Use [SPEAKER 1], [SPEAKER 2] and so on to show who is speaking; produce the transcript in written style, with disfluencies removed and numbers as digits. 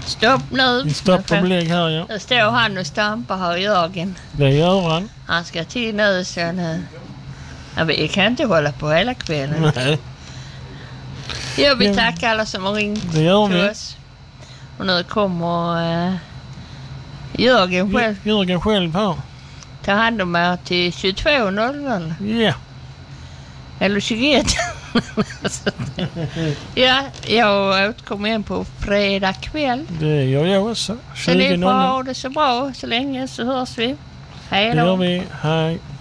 [SPEAKER 1] Stopp nu.
[SPEAKER 2] Stopp och belägg här, ja.
[SPEAKER 1] Nu står han och stampar här, Jörgen.
[SPEAKER 2] Det gör han.
[SPEAKER 1] Han ska till nu, så nu. Ja, vi kan inte hålla på hela kvällen.
[SPEAKER 2] Nej.
[SPEAKER 1] Jag vill tacka alla som har ringt
[SPEAKER 2] Det gör vi.
[SPEAKER 1] oss. Och nu kommer Jörgen själv.
[SPEAKER 2] Jörgen själv här.
[SPEAKER 1] Ta hand om er till 22.00.
[SPEAKER 2] Ja.
[SPEAKER 1] Eller 21. Ja, jag återkommer igen på fredag kväll.
[SPEAKER 2] Det gör jag också.
[SPEAKER 1] Så ni får
[SPEAKER 2] 20.00.
[SPEAKER 1] ha det så bra så länge, så hörs vi. Hej
[SPEAKER 2] Det
[SPEAKER 1] då.
[SPEAKER 2] gör vi. Hej.